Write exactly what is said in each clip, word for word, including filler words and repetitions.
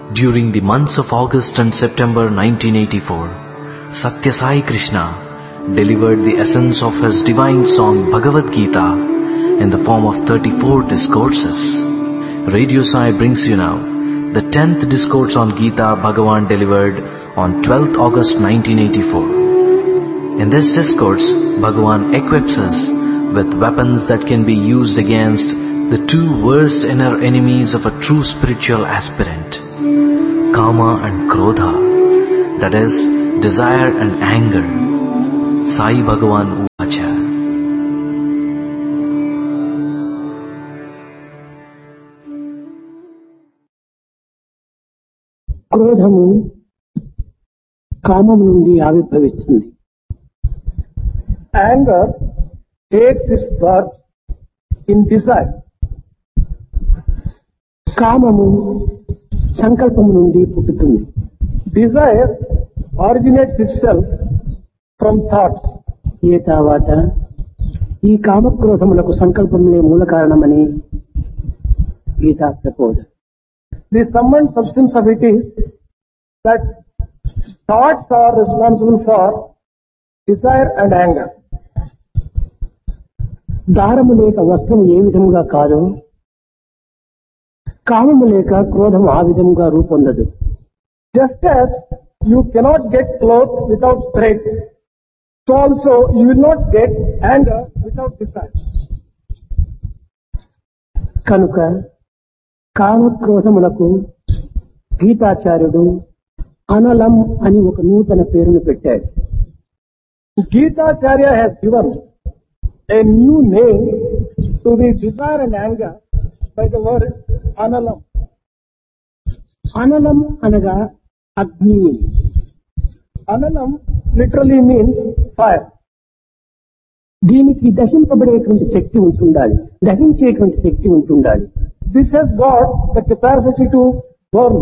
During the months of August and September nineteen eighty-four, Satya Sai Krishna delivered the essence of his divine song Bhagavad Gita in the form of thirty-four discourses. Radio Sai brings you now the tenth discourse on Gita Bhagavan delivered on twelfth August nineteen eighty-four. In this discourse, Bhagavan equips us with weapons that can be used against the two worst inner enemies of a true spiritual aspirant, Kama and Krodha, that is, desire and anger. Sai Bhagavan Uvacha. క్రోధము కామము నుండి ఆవిర్భవిస్తుంది. Anger takes its birth in desire. కామము సంకల్పము నుండి పుట్టుతుంది. Desire originates itself from thoughts. ఏ తర్వాత ఈ కామక్రోధములకు సంకల్పములే మూల కారణమని గీతా ప్రబోధం. The sum and substance of it is that thoughts are responsible for desire and anger. దారము లేక వస్త్రము ఏ విధముగా కాదో, కామము లేక క్రోధము ఆ విధముగా రూపొందదు. Just as you cannot get clothes without threads, so also you will not get anger without desire. కనుక కామక్రోధములకు గీతాచార్యుడు అనలం అని ఒక నూతన పేరును పెట్టాడు. Gitacharya has given a new name to the desire and anger by the word analam. అనలం అనగా అగ్ని. Analam literally means fire. దీనికి దహింపబడేటువంటి శక్తి ఉంటుండాలి, దహించేటువంటి శక్తి ఉంటుండాలి. This has got the capacity to burn.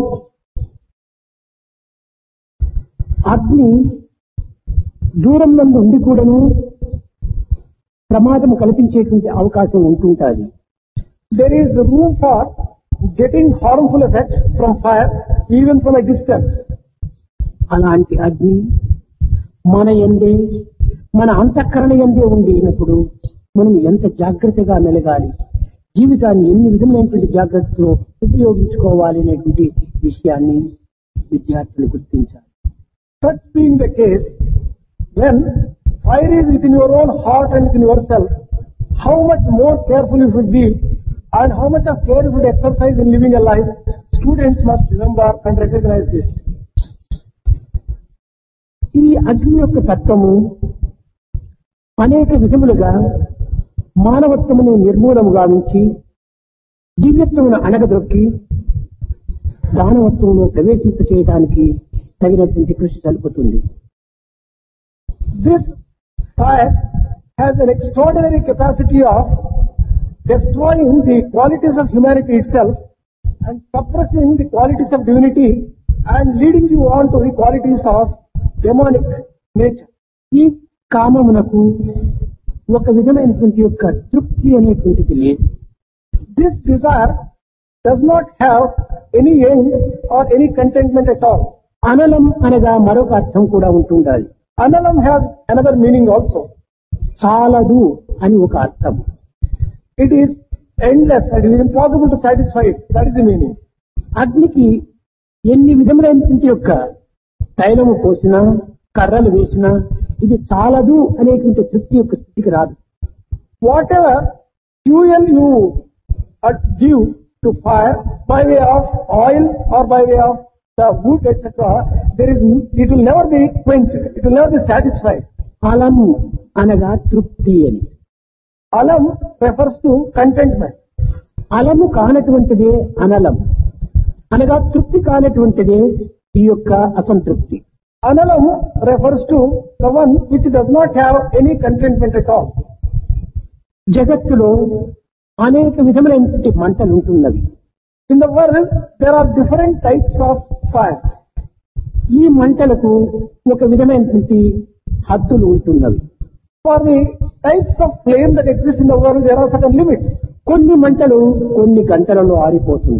అగ్ని దూరం నుండి ఉండి కూడాను ప్రమాదము కల్పించేటువంటి అవకాశం ఉంటుంటుంది. There is room for getting harmful effects from fire even from a distance. అలాంటి అగ్ని మన యందే, మన అంతఃకరణ యందే ఉండినప్పుడు మనం ఎంత జాగ్రత్తగా మెలగాలి, జీవితాన్ని ఎన్ని విధమైనటువంటి జాగ్రత్తలు ఉపయోగించుకోవాలి అనేటువంటి విషయాన్ని విద్యార్థులు గుర్తించాలి. Such being the case, when fire is within your own heart and within yourself, how much more careful you should be and how much of care you should exercise in living a life, students must remember and recognize this. ఈ అగ్ని యొక్క తత్వము అనేక విధములుగా మానవత్వమును నిర్మూలము గావించి దివ్యత్వమును అణగదొక్కి దానవత్వంలో ప్రవేశింప చేయడానికి తగినటువంటి కృషి జరుపుతుంది. This fire has an extraordinary capacity of destroying the qualities of humanity itself and suppressing the qualities of divinity and leading you on to the qualities of demonic nature. ఈ కామమునకు ఒక విధమైనటువంటి యొక్క తృప్తి అనేటువంటిది లేదు. This desire does not have any end or any contentment at all. అనలం అనగా మరొక అర్థం కూడా ఉంటుండాలి. Analam has another meaning also. చాలదు అని ఒక అర్థం. It is endless and it is impossible to satisfy it. That is the meaning. అగ్నికి ఎన్ని విధములైనటువంటి యొక్క తైలము పోసినా, కర్రలు వేసినా ఇది చాలదు అనేటువంటి తృప్తి యొక్క స్థితికి రాదు. Whatever fuel you give to fire by way of oil or by way of the wood, et cetera, there is it will never be quenched. It will never be satisfied. అలము అనగా తృప్తి అని. Alam refers to contentment. అలము కానటువంటిదే అనలం అనగా తృప్తి కానటువంటిదే ఈ యొక్క అసంతృప్తి. Analam refers to the one which does not have any contentment at all. జగత్తులో అనేక విధములైనటువంటి మంటలు ఉంటున్నవి. In the world, there are different types of fire. ఈ మంటలకు ఒక విధమైనటువంటి హద్దులు ఉంటున్నవి. For the types of flame that exist in the world, there are certain limits. కొన్ని మంటలు కొన్ని గంటలలో ఆరిపోతుంది.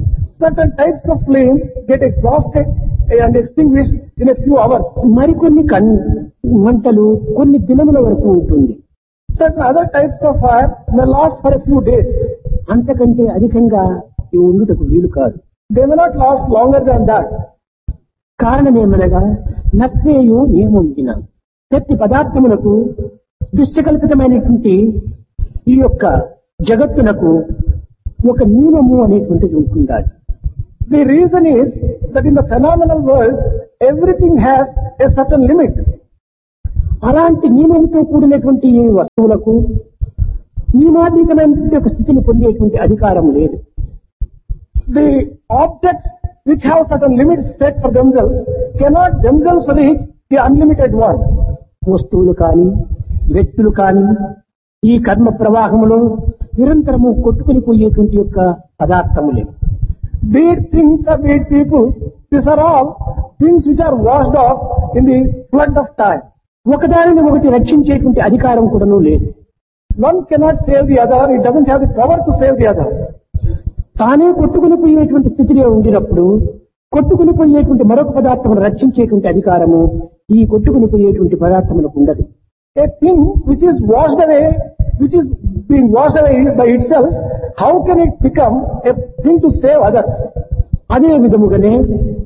certain types of flame get exhausted and extinguished in a few hours. మరికొన్ని కన్ మంటలు కొన్ని దినముల వరకు ఉంటుంది. Certain other types of fire may last for a few days. అంతకంటే అధికంగా ఇవి ఉండుటకు వీలు కాదు. They may not last longer than that. కారణమేమనగా నశ్రేయు నియమం ప్రతి పదార్థములకు దుష్టకల్పితమైనటువంటి ఈ యొక్క జగత్తునకు ఒక నియమము అనేటువంటిది ఉంటుండాలి. The reason is that in the phenomenal world, everything has a certain limit. అలాంటి నియమంతో కూడినటువంటి ఈ వస్తువులకు నియమాతీతమైనటువంటి ఒక స్థితిని పొందేటువంటి అధికారం లేదు. The objects which have certain limits set for themselves cannot themselves reach the unlimited one. వస్తువులు కానీ వ్యక్తులు కానీ ఈ కర్మ ప్రవాహంలో నిరంతరము కొట్టుకుని పోయేటువంటి యొక్క పదార్థములే. Be it things or be it people, these are all things which are washed off in the flood of time. ఒకదానిని ఒకటి రక్షించేటువంటి అధికారం కూడాను లేదు. One cannot save the other, it doesn't have the power to save the other. తానే కొట్టుకుని పోయేటువంటి స్థితిలో ఉండినప్పుడు కొట్టుకుని పోయేటువంటి మరొక పదార్థమును రక్షించేటువంటి అధికారము ఈ కొట్టుకుని పోయేటువంటి పదార్థములకు ఉండదు. A thing which is washed away, which is being washed away by itself, how can it become a thing to save others? అదే విధముగానే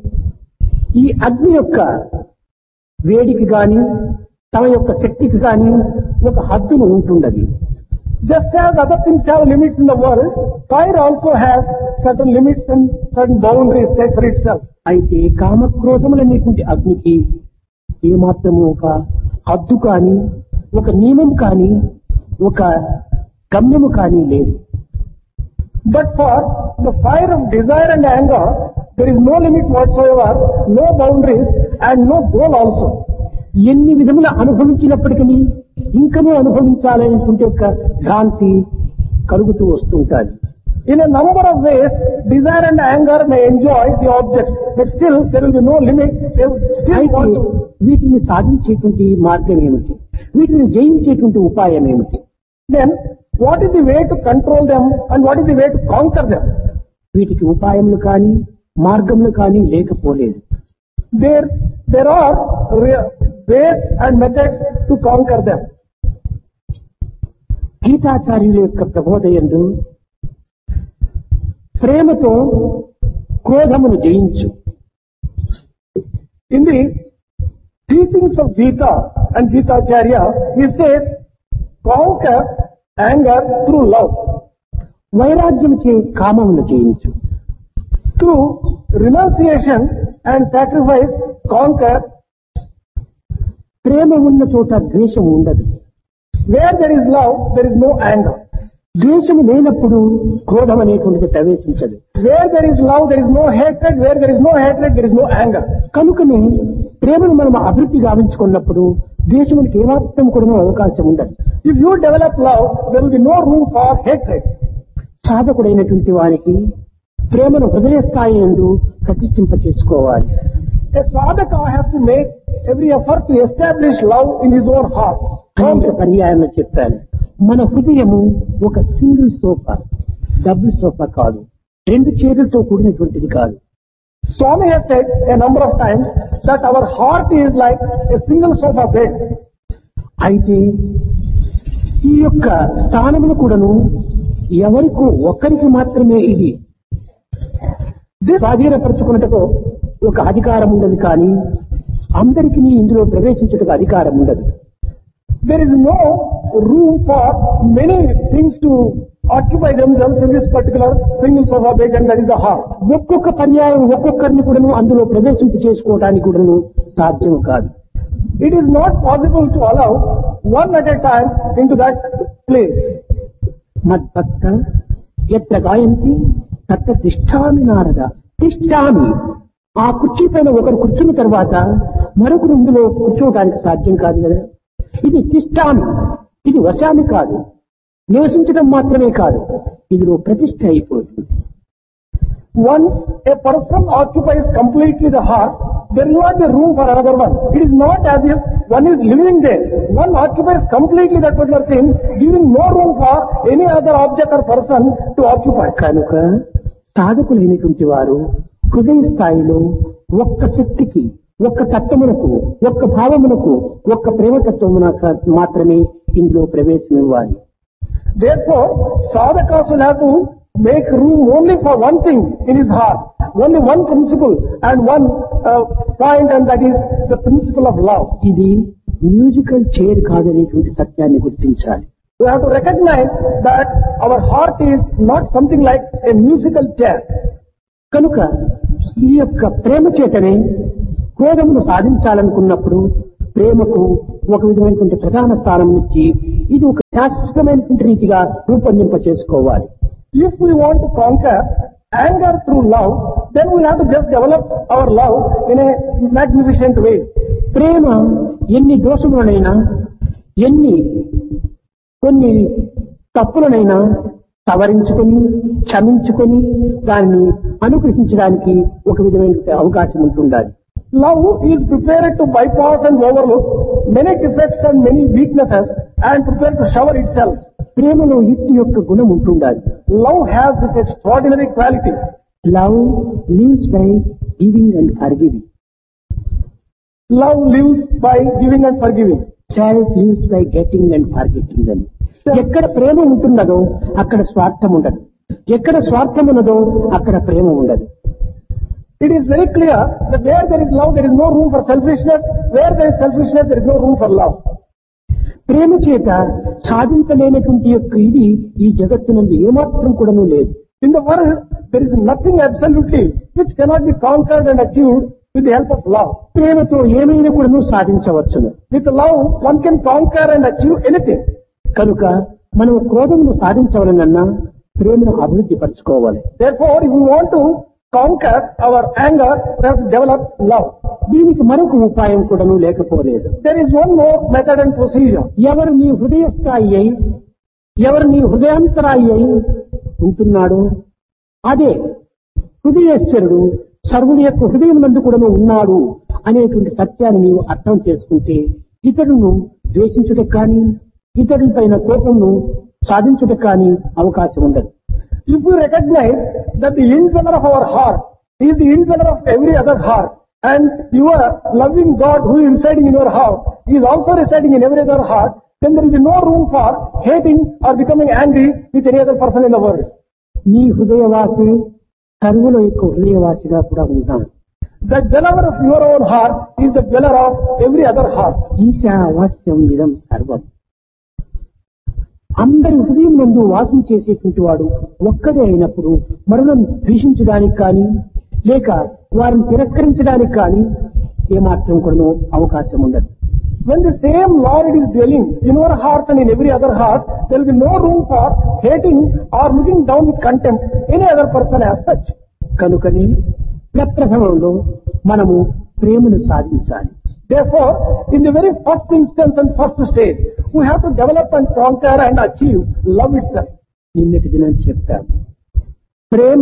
ఈ అగ్ని యొక్క వేడికి గాని తమ యొక్క శక్తికి గాని ఒక హద్దును ఉంటుండది. Just as other things have limits in the world, fire also has certain limits and certain boundaries set for itself. అయితే కామక్రోధములనేటువంటి అగ్నికి ఏమాత్రము ఒక హద్దు కానీ ఒక నియమం కానీ ఒక గమ్యము కానీ లేదు. But for the fire of desire and anger, there is no limit whatsoever, no boundaries and no goal also. ఎన్ని విధముల అనుభవించినప్పటికీ ఇంకనూ అనుభవించాలనేటువంటి ఒక భ్రాంతి కలుగుతూ వస్తుంటారు. In a number of ways, desire and anger may enjoy the objects, but still there will be no limit. They will still want to. వీటిని సాధించేటువంటి మార్గం ఏమిటి? వీటిని జయించేటువంటి ఉపాయం ఏమిటి? Then, what is the way to control them and what is the way to conquer them? వీటికి ఉపాయములు కానీ మార్గములు కానీ లేకపోలేదు. There, there are ways and methods to conquer them. గీతాచార్యుల యొక్క ప్రబోధయందు ప్రేమతో క్రోధమును జయించు. In the teachings of Gita and Gitacharya, he says, conquer anger through love. వైరాగ్యము చే కామమును జయించు. Through renunciation and sacrifice, conquer. ప్రేమ ఉన్న చోట ద్వేషం ఉండదు. Where there is love, there is no anger. ద్వేషము లేనప్పుడు క్రోధం అనేటువంటిది ప్రవేశించదు. Where there is love, there is no hatred. Where there is no hatred, there is no anger. కనుకనే ప్రేమను మనం అభివృద్ధి గావించుకున్నప్పుడు ద్వేషమునికి ఏమాత్రం కూడా అవకాశం ఉండదు. If you develop love, there will be no room for hatred. సాధకుడైనటువంటి వారికి ప్రేమను హృదయ స్థాయి యందు ప్రతిష్ఠింప చేసుకోవాలి. A sadhaka has to make every effort to establish love in his own heart. అనేక పర్యాయంలో చెప్పాను, మన హృదయము ఒక సింగిల్ సోఫా, డబుల్ సోఫా కాదు, రెండు చైర్లతో కూడినటువంటిది కాదు. Swami has said a number of times that our heart is like a single sofa bed. అయితే ఈ యొక్క స్థానమును కూడాను ఎవరికో ఒక్కరికి మాత్రమే ఇది స్వాధీనపరచుకున్నట్టుకు ఒక అధికారం ఉండదు, కానీ అందరికీ ఇందులో ప్రవేశించుటకు అధికారం ఉండదు. There is no room for many things to occupy themselves in this particular single sofa bed, and that is the heart. ఒక్కొక్క పర్యాయం ఒక్కొక్కరిని కూడాను అందులో ప్రవేశింప చేసుకోవడానికి కూడాను సాధ్యం కాదు. It is not possible to allow one at a time into that place. మద్భక్త ఎత్ర గాయంతి తత్ర తిష్టామి నారద. తిష్టామి, ఆ కుర్చీ పైన ఒకరు కూర్చున్న తర్వాత మరొకరు ఇందులో కూర్చోవడానికి సాధ్యం కాదు కదా. ఇది తిష్టామి, ఇది వశామి కాదు, నివసించడం మాత్రమే కాదు, ఇదిలో ప్రతిష్ఠ అయిపోతుంది. Once a person occupies completely the heart, there is not a room for another one. It is not as if one is living there. One occupies completely that particular thing, giving no room for any other object or person to occupy. కనుక సాధకులైనటువంటి వారు హృదయ స్థాయిలో ఒక్క శక్తికి, ఒక్క తత్వమునకు, ఒక్క భావమునకు, ఒక్క ప్రేమతత్వమునకు మాత్రమే ఇందులో ప్రవేశమివ్వాలి. Therefore, sadhakas will have to make room only for one thing in his heart, only one principle and one uh, point, and that is the principle of love. ఇది మ్యూజికల్ చైర్ కాదనేటువంటి సత్యాన్ని గుర్తించాలి. We have to recognize that our heart is not something like a musical chair. కనుక ఈ యొక్క ప్రేమ చేతనే క్రోధమును సాధించాలనుకున్నప్పుడు ప్రేమకు ఒక విధమైనటువంటి ప్రధాన స్థానం ఇచ్చి ఇది ఒక శాశ్వతమైనటువంటి రీతిగా రూపొందింప చేసుకోవాలి. If we want to conquer anger through love, then we have to just develop our love in a magnificent way. ప్రేమ ఎన్ని దోషములనైనా, ఎన్ని కొన్ని తప్పులనైనా సవరించుకొని, క్షమించుకొని దానిని అనుగ్రహించడానికి ఒక విధమైన అవకాశం ఉంటుండాలి. Love is prepared to bypass and overlook many defects and many weaknesses and prepared to shower itself. ప్రేమలో యుక్తి యొక్క గుణం ఉంటుండాలి. Love has this extraordinary quality. Love lives by giving and forgiving. Love lives by giving and forgiving. Self lives by getting and forgetting అని. ఎక్కడ ప్రేమ ఉంటున్నదో అక్కడ స్వార్థం ఉండదు, ఎక్కడ స్వార్థం ఉన్నదో అక్కడ ప్రేమ ఉండదు. It is very clear that where there is love, there is no room for selfishness. Where there is selfishness, there is no room for love. ప్రేమ చేత సాధించలేనటువంటి యొక్క ఇది ఈ జగత్తునందు ఏమాత్రం కూడాను లేదు. In the world, there is nothing absolutely which cannot be conquered and achieved with the help of love. ప్రేమతో ఏమైనా కూడాను సాధించవచ్చును. With love, one can conquer and achieve anything. కనుక మనం క్రోధమును సాధించవలనన్నా ప్రేమను అభివృద్ధి పరచుకోవాలి. Therefore, if we want to conquer our anger, we have to develop love. దీనికి మరొక ఉపాయం కూడాను లేకపోలేదు. There is one more method and procedure. ఎవరు నీ హృదయ స్థాయి అయి, ఎవరు నీ హృదయాంతరాయి అయి ఉంటున్నాడో అదే హృదయేశ్వరుడు సర్వుడి యొక్క హృదయం నందు కూడాను ఉన్నాడు అనేటువంటి సత్యాన్ని నీవు అర్థం చేసుకుంటే ఇతరులను ద్వేషించుటకు కానీ, ఇతరుల పైన కోపంను సాధించుటకు కానీ అవకాశం ఉండదు. If we recognize that the indweller of our heart is the indweller of every other heart, and your loving God who is residing in your heart is also residing in every other heart, then there will be no room for hating or becoming angry with any other person in the world. నీ హృదయవాసి సర్వుల యొక్క హృదయవాసిగా కూడా ఉన్నాడు. The dweller of your own heart is the dweller of every other heart. ఈశావాస్యం ఇదం సర్వం. అందరి హృదయం నందు వాసం చేసేటువంటి వాడు ఒక్కడే అయినప్పుడు మరణం ద్వేషించడానికి కానీ, లేక వారిని తిరస్కరించడానికి కానీ ఏమాత్రం కూడా అవకాశం ఉండదు. When the same Lord is dwelling in your heart and in every other heart, there will be no room for hating or looking down with contempt any other person as such. కనుకనే ప్రప్రథమంలో మనము ప్రేమను సాధించాలి. Therefore, in the very first instance and first stage, we have to develop and conquer and achieve love itself. నిన్నటి దినం చెప్పాను, ప్రేమ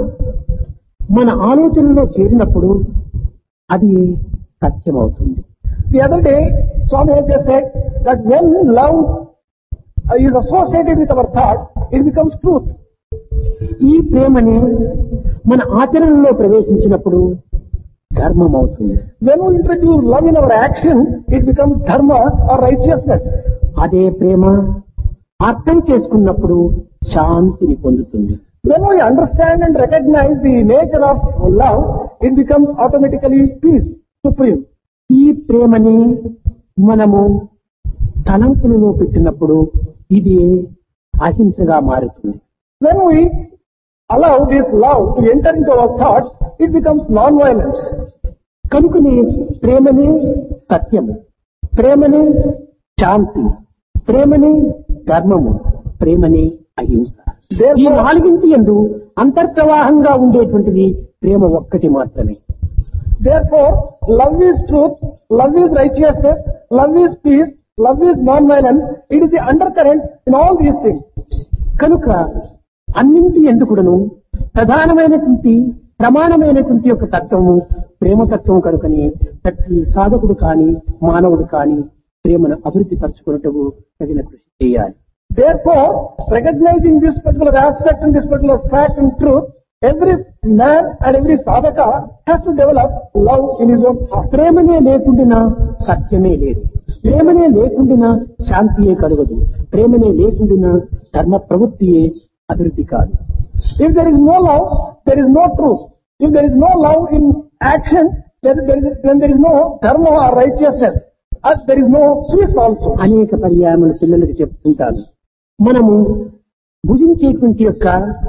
మన ఆలోచనలో చేరినప్పుడు అది సత్యమవుతుంది. The other day, Swami has just said that when love is associated with our thoughts, it becomes truth. ఈ ప్రేమని మన ఆచరణలో ప్రవేశించినప్పుడు ధర్మం అవుతుంది. When we introduce love in our action, it becomes dharma or righteousness. అదే ప్రేమ అర్థం చేసుకున్నప్పుడు శాంతిని పొందుతుంది. When we understand and recognize the nature of love, it becomes automatically peace, supreme. ఈ ప్రేమని మనము తలంపులలో పెట్టినప్పుడు ఇది అహింసగా మారుతుంది. When we allow this love to enter into our thoughts, it becomes non-violence. కనుకనే ప్రేమనే సత్యము, ప్రేమనే శాంతి, ప్రేమనే ధర్మము, ప్రేమనే అహింస. ఈ నాలుగింటి యందు అంతర్ప్రవాహంగా ఉండేటువంటిది ప్రేమ ఒక్కటి మాత్రమే. Therefore, love is truth, love is righteousness, love is peace, love is non-violence. It is the undercurrent in all these things. కనుక అన్నింటి ఎందుకుడను ప్రధానమైనటువంటి ప్రమాణమైనటువంటి యొక్క తత్వము ప్రేమ తత్వం కనుకని ప్రతి సాధకుడు కాని మానవుడు కాని ప్రేమను అభివృద్ధి పరచుకున్నట్టు తగిన కృషి చేయాలి. Therefore, recognizing this particular aspect and this particular fact and truth, Every man and every sadhaka has to develop love in his own heart. ప్రేమనే లేకుండా సత్యమే లేదు, ప్రేమనే లేకుండా శాంతియే కలగదు, ప్రేమనే లేకుండా ధర్మ ప్రవృత్తియే అభివృద్ధి కాదు. If there is no love, there is no truth. If there is no love in action, then there is, then there is no dharma or righteousness. As there is no peace also. అనేక పర్యాయములు పిల్లలకు చెప్తుంటాను. మనము భుజించేటువంటి యొక్క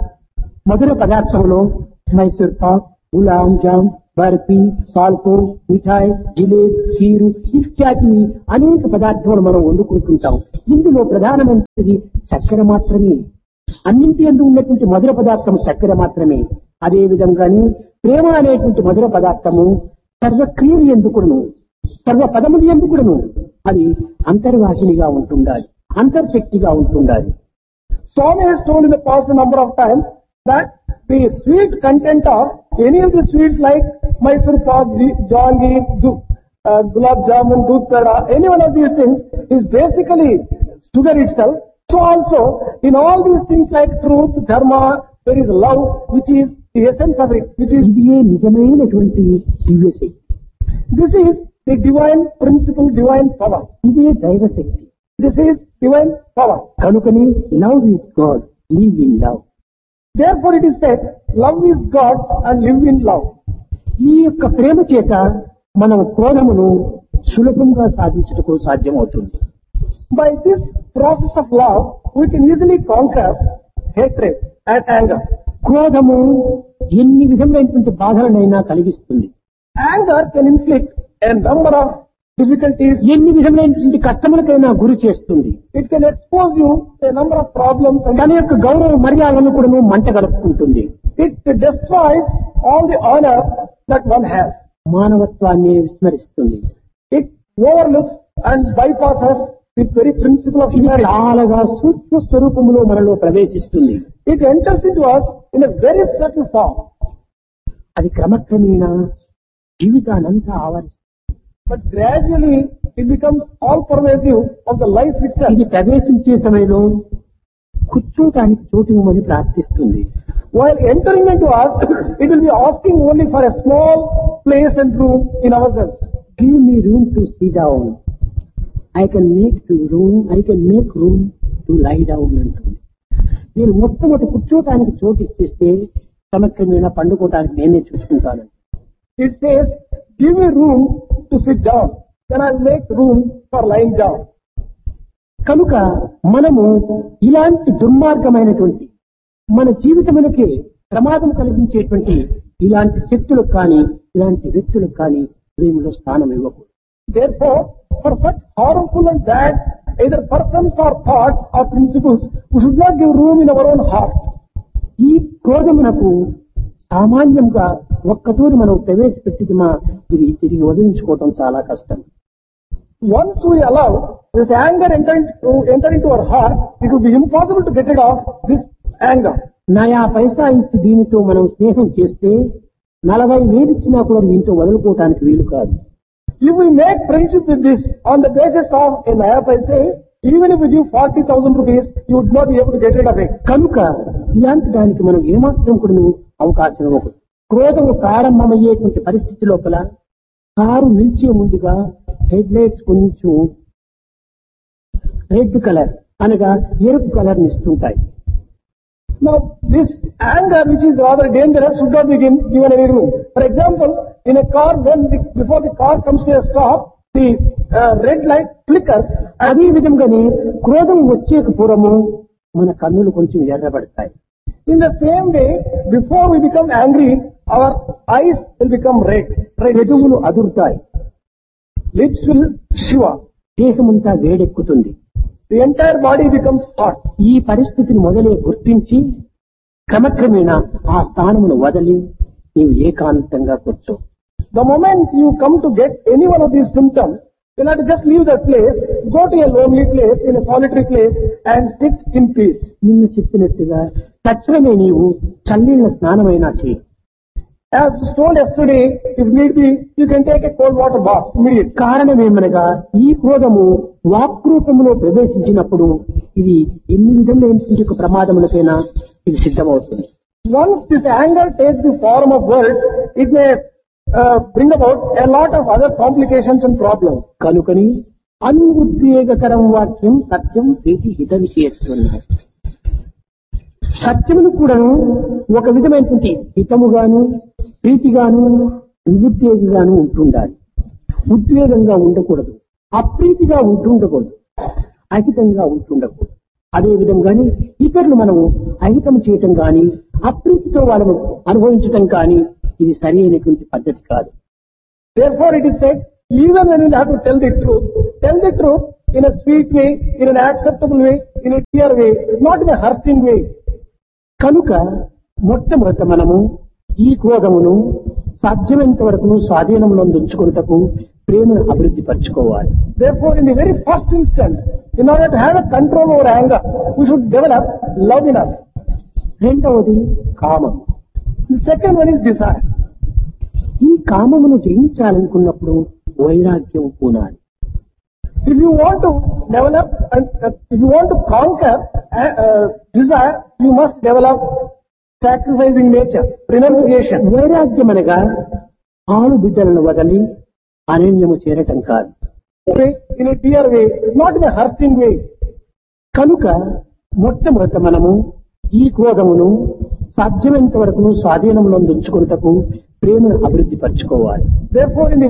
మధుర పదార్థంలో Mysore Pak, Ghulam jam, barfi, పాల్కో, మిఠాయి, జిలేబ్, ఖీరు ఇత్యాది అనేక పదార్థాలు మనం వండుకుంటుంటాం. ఇందులో ప్రధానమైనది చక్కెర మాత్రమే. అన్నింటి యందు ఉన్నటువంటి మధుర పదార్థం చక్కెర మాత్రమే. అదే విధంగానే ప్రేమ అనేటువంటి మధుర పదార్థము సర్వక్రియలు ఎందుకును, సర్వ పదములు ఎందుకును అది అంతర్వాసినిగా ఉంటుండాలి, అంతర్శక్తిగా ఉంటుండాలి. Swami has told in the past a number of times that the sweet content of any of the sweets like Mysore pak, jaggeer, uh, gulab jamun, doodh peda, any one of these things is basically sugar itself. So also in all these things like truth, dharma, there is love, which is the essence of it, which is ఇదే నిజమైనటువంటి దివ్యశక్తి. This is the divine principle, divine power. ఇదే దైవశక్తి. This is divine power. కనుకనే love is God, live in love. Therefore it is said, love is God and live in love. ఈ యొక్క ప్రేమ చేత మనం క్రోధమును సులభంగా సాధించుటకు సాధ్యమవుతుంది. By this process of love, we can easily conquer hatred and anger. క్రోధము ఎన్ని విధములైనటువంటి బాధలనైనా కలిగిస్తుంది. Anger can inflict a number of difficulties. ఎన్ని విధములైనటువంటి కష్టములకైనా గురి చేస్తుంది. It can expose you to a number of problems and తన యొక్క గౌరవ మర్యాదలను కూడా మంట గలుపుకుంటుంది. it destroys all the honor that one has. మానవత్వాన్ని విస్మరిస్తుంది. It overlooks and bypasses the very principle of ఇది humanity. చాలాగా సూక్ష్మ స్వరూపములో మనలో ప్రవేశిస్తుంది. It enters into us in a very subtle form. అది క్రమక్రమేణా జీవితానంతా ఆవరిస్తుంది. But gradually it becomes all pervasive of the life itself. ఇది ప్రవేశించే సమయంలో కూర్చోటానికి చోటు ఇవ్వమని ప్రార్థిస్తుంది. While entering into us, it will be asking only for a small place and room in ourselves. Give me room to sit down. I can make to room, I can make room to lie down అంటుంది. నేను మొట్టమొదటి కూర్చోటానికి చోటు ఇచ్చేస్తే క్రమక్రమేణా పండుకోవటానికి నేనే చూసుకుంటాను. It says, give me room to sit down, then I'll make room for lying down. కనుక మనము ఇలాంటి దుర్మార్గమైనటువంటి మన జీవితమునకే ప్రమాదం కలిగించేటువంటి ఇలాంటి శక్తులకు కానీ ఇలాంటి వ్యక్తులకు కానీ ప్రేమలో స్థానం ఇవ్వకూడదు. Therefore, for such harmful and bad either persons or thoughts or principles, we should not give room in our own heart. ఈ క్రోధమునకు సామాన్యంగా ఒక్కతూరి మనం ప్రవేశపెట్టిదిమా ఇది తిరిగి వదిలించుకోవటం చాలా కష్టం. Once we allow this anger enter into, enter into our heart, it will be impossible to get rid of this anger. నయా పైసా ఇచ్చి దీనితో మనం స్నేహం చేస్తే నలభై వేలు ఇచ్చినా కూడా దీంతో వదులుకోవటానికి వీలు కాదు. If we make friendship with this on the basis of a naya paise, even if we give forty thousand rupees, you would not be able to get rid of it. కనుక ఇలాంటి దానికి మనం ఏమాత్రం కూడా అవకాశం ఇవ్వకూడదు. క్రోధము ప్రారంభమయ్యేటువంటి పరిస్థితి లోపల కారు నిలిచే ముందుగా హెడ్ లైట్స్ కొంచెం రెడ్ కలర్ అనగా ఎరుపు కలర్ ఇస్తుంటాయి. Now, this anger, which is rather dangerous, should not be given, given any room. For example, in a car, when the, before the car comes to a stop, the uh, red light flickers. అదే విధంగానే క్రోధం వచ్చేక పూర్వము మన కన్నులు కొంచెం ఎర్రబడతాయి. In the same way, before we become angry, our eyes will become red. red. పెదవులు అదురుతాయి. Lips will shiver. దేహమంతా వేడెక్కుతుంది. The entire body becomes hot. ఈ పరిస్థితిని మొదలే గుర్తించి క్రమక్రమేణా ఆ స్థానమును వదిలి నీవు ఏకాంతంగా కూర్చో. The moment you come to get any one of these symptoms, you have to just leave that place, go to a lonely place, in a solitary place, and sit in peace. నిన్ను చెప్పినట్టుగా తక్షణమే నీవు చల్లీల స్నానమైనా చేయి. As told yesterday, if need be, you can take a cold water bath immediately. కారణమేమనగా ఈ క్రోధము వాక్రూపములో ప్రవేశించినప్పుడు ఇది ఎన్ని విధములైన ప్రమాదములకైనా ఇది సిద్ధమవుతుంది. Once this anger takes the form of words, it may uh, bring about a lot of other complications and problems. కనుకని అనుద్వేగకరం వాక్యం సత్యం ప్రీతి హిత విషయస్తున్నారు. సత్యమును కూడా ఒక విధమైనటువంటి హితముగాను ప్రీతిగాను అనుద్వేగంగాను ఉంటుండాలి. ఉద్వేగంగా ఉండకూడదు, అప్రీతిగా ఉంటుండకూడదు, అహితంగా ఉంటుండకూడదు. అదే విధంగానే ఇతరులు మనము అహితం చేయటం కానీ అప్రీతితో వాళ్ళను అనుభవించటం కానీ ఇది సరి అయినటువంటి పద్ధతి కాదు. Therefore it is said, even when you have to tell the truth, tell the truth in a sweet way, in an acceptable way, in a clear way, not in a hurting way. కనుక మొట్టమొదట మనము ఈ క్రోధమును సాధ్యమైనంత వరకు స్వాధీనంలో ఉంచుకున్నటకు ప్రేమను అభివృద్ధి పరచుకోవాలి. Therefore, in the very first instance, in order to have a control over anger, we should develop love in us. రెండవది కామం. The second one is desire. ఈ కామమును జయించాలనుకున్నప్పుడు వైరాగ్యం పూనాలి. If you want to develop, uh, uh, if you want to conquer uh, uh, desire, you must develop sacrificing nature, renunciation. వైరాగ్యం అనగా ఆలు బిడ్డలను వదలి అరణ్యము చేరటం కాదు. In a clear way, not in a hurting way. కనుక మొట్టమొదట మనము ఈ క్రోధమును సాధ్యమైనంత వరకు స్వాధీనంలో ఉంచుకున్నటకు ప్రేమను అభివృద్ధి పరచుకోవాలి. Therefore, in the